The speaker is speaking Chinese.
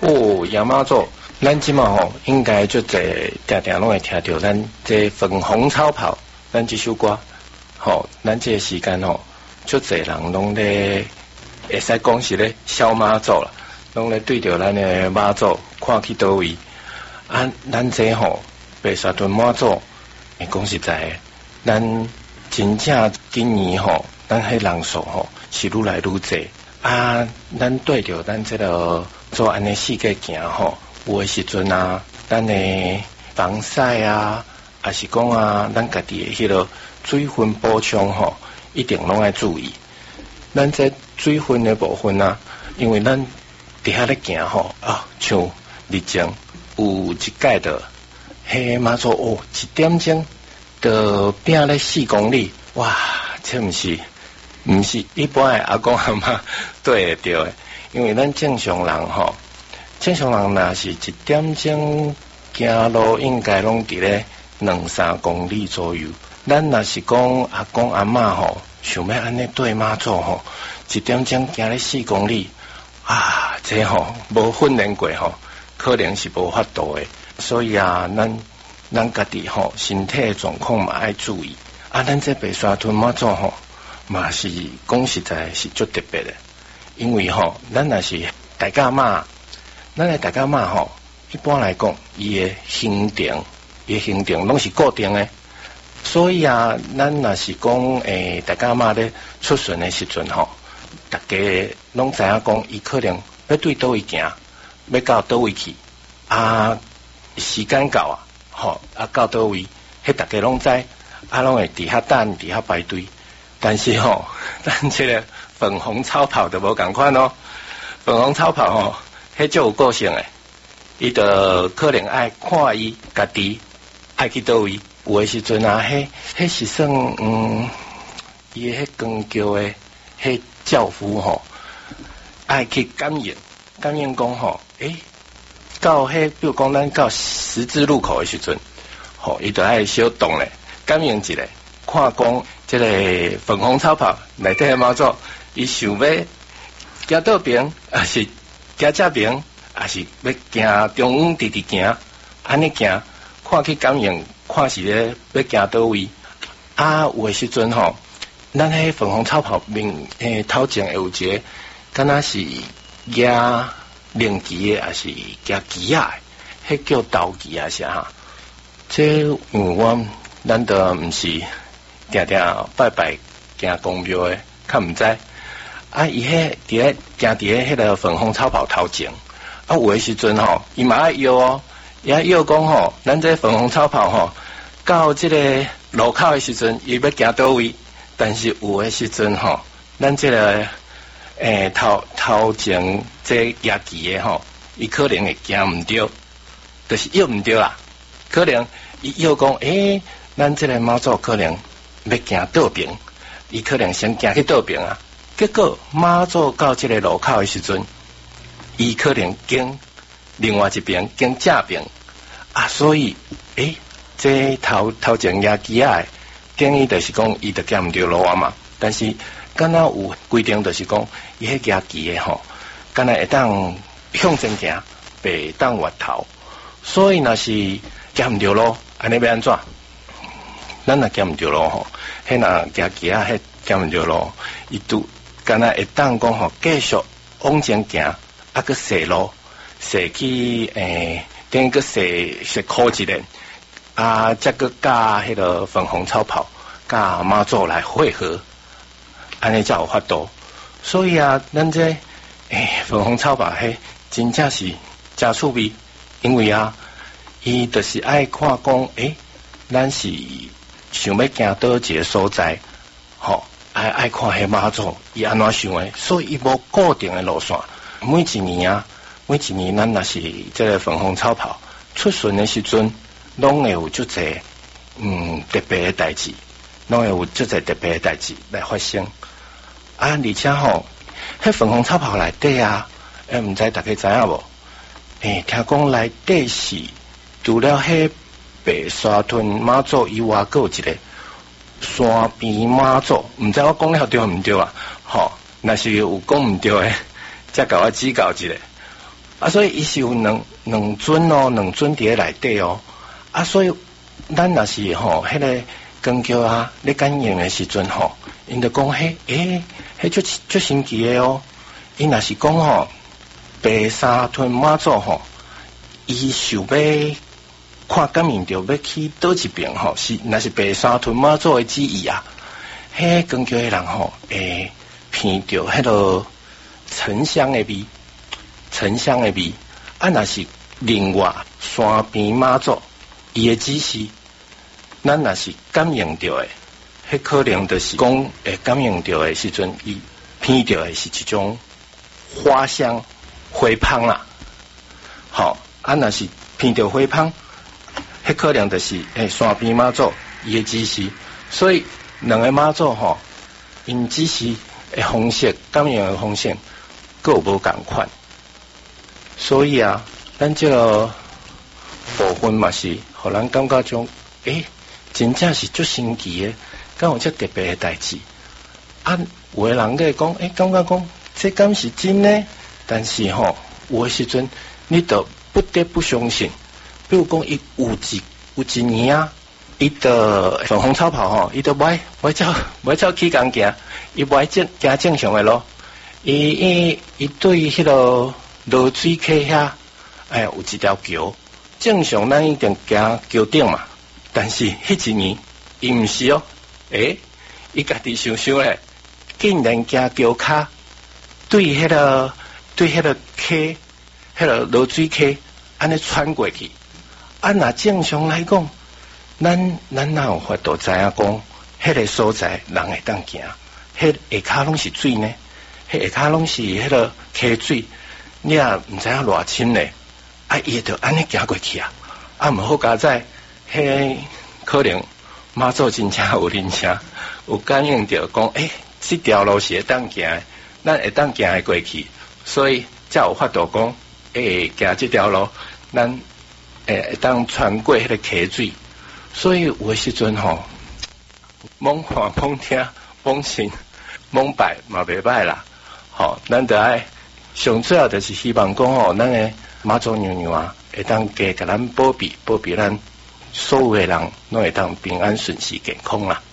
哦，亚妈祖，咱即嘛吼，应该就这定定拢会听到咱这粉红超跑，咱这首歌，吼，咱这个时间吼，就这人拢咧，会使讲是咧小妈祖啦，拢咧对着咱的妈祖看去倒位，啊，咱这吼白沙屯妈祖，讲实在的，咱真正今年吼，咱迄人数吼是愈来愈济。啊，咱对着咱这个做安尼世界行吼，有的时阵啊，咱的防晒啊，还是讲啊，咱家己的迄个水分补充吼，一定拢要注意。咱这水分的部分啊，因为咱伫遐咧行吼啊，像日前有一届的迄妈祖哦，1点钟就拼咧4公里，哇，这毋是一般的阿公阿妈对得到的，因为咱正常人吼，正常人若是1点钟行路，应该拢伫咧2-3公里左右。咱若是讲阿公阿妈吼，想要安尼对妈祖吼，1点钟行咧4公里啊，这吼无训练过吼，可能是无法度的。所以啊，咱家己吼身体的状况嘛爱注意。啊，咱这白沙屯妈祖吼。嘛是讲实在是足特别的，因为吼，咱若是大家妈，咱的大家妈吼，一般来讲，伊的行程拢是固定的，所以啊，咱若是讲大家妈咧出巡的时阵吼，大家拢知影讲，伊可能要对倒位行，要到倒位去，啊，时间到啊，吼，啊到倒位，迄大家拢知，啊，拢会伫遐等，伫遐排队。但是吼，咱这个粉红超跑就无共款咯。粉红超跑吼，迄就有个性诶，伊就可能爱看伊家己爱去倒位。有诶时阵啊，迄是算伊迄光桥诶，迄教夫吼，爱去感应讲吼，到迄比如讲咱到十字路口诶时阵，吼，伊就爱小动咧，感应一下，看讲。这个粉红超跑内底的妈祖，伊想要行倒边，还是行这边，还是要行中央直行，安尼行，看去感应，看是咧要行倒位。啊，有的时阵吼，咱迄粉红超跑头前会有一个，敢若是压零旗的，还是压旗啊？迄叫斗旗啊啥？这因为咱都毋是。定定拜拜行公庙诶，较毋知啊！伊迄伫咧行伫咧迄个粉红超跑头前啊，有诶时阵吼，伊嘛爱摇哦，伊爱摇讲吼，咱这粉红超跑吼，到即个路口诶时阵，伊要行倒位，但是有诶时阵吼，咱这个头前这压旗诶吼，伊可能会行毋对，就是摇毋对啦，可能伊摇讲咱这个妈祖可能。要行倒边，伊可能先行去倒边啊。结果妈祖到这个路口的时阵，伊可能经另外一边经正边啊，所以这头前压机啊，等于就是讲伊就行唔对路啊嘛。但是敢若有规定，就是讲伊迄压机的吼，敢若会当向前行，袂当越头。所以若是行唔对路，安尼要安怎？咱若行唔对路吼，迄若行旗啊，迄行唔对路，伊都敢若会当讲吼，继续往前行，啊个细路，细去等于个细考一年，啊，再个甲迄个粉红超跑，甲妈祖来汇合，安尼才有法度。所以啊，咱这粉红超跑迄真正是真趣味，因为啊，伊就是爱看讲，咱是。想要行到一个所在，吼，爱看迄妈祖，伊安怎想的？所以伊无固定的路线。每一年咱若是这个粉红超跑出巡的时阵，拢会有足侪特别的代志，拢会有足侪特别的代志来发生。啊，而且吼，迄粉红超跑内底啊，毋知大家知影无？听讲内底是除了迄。白沙屯妈祖以外，还有一个山边妈祖，毋知我讲了对毋对啊？吼，若是有讲毋对诶，则甲我指教一下。 所以伊是有两尊哦，两尊伫咧内底哦，所以咱若是吼，迄个光桥啊，咧感应的时阵吼，因就讲迄足神奇的哦。因若是讲吼，白沙屯妈祖吼，伊想要看感应着要去倒一边吼，是若是白沙屯妈祖的旨意啊，迄光桥的人吼，会闻着迄个沉香的味。若是另外山边妈祖伊的指示，咱若是感应到的，迄可能就是讲会感应到的时阵，伊闻到的是一种花香花香啦。好，若是闻到花香，迄可能就是山边妈祖伊的指示。所以两个妈祖吼，因指示的方式、感应的方式，各有无共款。所以啊，咱这个部分嘛是，互人感觉种，真正是足神奇的，敢有这特别的代志。有的人咧讲，感觉讲，这敢是真呢？但是吼，有的时阵，你都不得不相信。比如讲，伊有一年啊，伊的粉红超跑吼，伊都买照起工行，伊买行正常的咯。伊对迄个落水溪遐，有一条桥，正常咱一定行桥顶嘛。但是迄一年，伊毋是哦，伊家己想想咧，竟然行桥骹，对迄个溪，迄个落水溪，安尼穿过去。若正常来讲，咱哪有法度知影讲，迄个所在人会当行，迄下骹拢是水呢？迄下骹拢是迄个溪水。你也毋知影偌深咧，伊就安尼行过去啊！毋好加在，可能妈祖真正有认识，有感应着讲，这条路是会当行的，咱会当行会过去，所以才有法度讲，行这条路，咱会当穿过迄个溪水。所以有的时阵吼，罔看罔听罔信罔拜嘛袂歹啦，咱得爱。上最后就是希望讲吼，咱的妈祖娘娘啊，会当加甲咱保庇咱所有的人，拢会当平安顺遂健康啦。